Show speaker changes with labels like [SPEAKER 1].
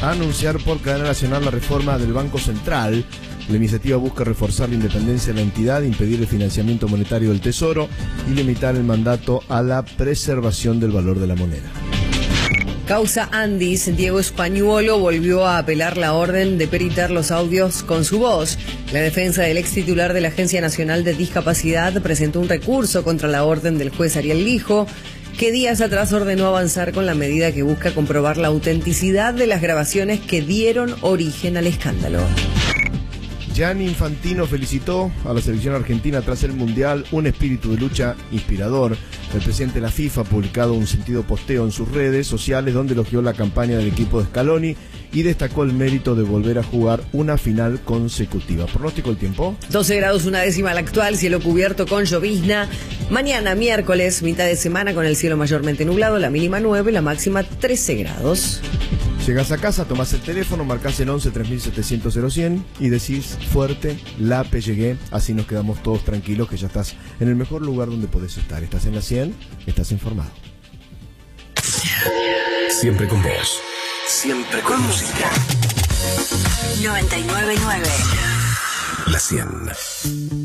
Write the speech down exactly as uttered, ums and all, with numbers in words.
[SPEAKER 1] a anunciar por cadena nacional la reforma del Banco Central. La iniciativa busca reforzar la independencia de la entidad, impedir el financiamiento monetario del Tesoro y limitar el mandato a la preservación del valor de la moneda.
[SPEAKER 2] Causa Andis, Diego Españuolo volvió a apelar la orden de peritar los audios con su voz. La defensa del ex titular de la Agencia Nacional de Discapacidad presentó un recurso contra la orden del juez Ariel Lijo, que días atrás ordenó avanzar con la medida que busca comprobar la autenticidad de las grabaciones que dieron origen al escándalo.
[SPEAKER 1] Gianni Infantino felicitó a la selección argentina tras el Mundial, un espíritu de lucha inspirador. El presidente de la FIFA ha publicado un sentido posteo en sus redes sociales donde elogió la campaña del equipo de Scaloni y destacó el mérito de volver a jugar una final consecutiva. ¿Pronóstico del tiempo?
[SPEAKER 2] doce grados una décima al actual, cielo cubierto con llovizna. Mañana, miércoles, mitad de semana con el cielo mayormente nublado, la mínima nueve, la máxima trece grados.
[SPEAKER 1] Llegás a casa, tomás el teléfono, marcás el once tres mil setecientos cero cien y decís fuerte, la P llegué, así nos quedamos todos tranquilos que ya estás en el mejor lugar donde podés estar. Estás en la cien, estás informado.
[SPEAKER 3] Siempre con vos, siempre con música.
[SPEAKER 4] noventa y nueve punto nueve
[SPEAKER 3] La cien.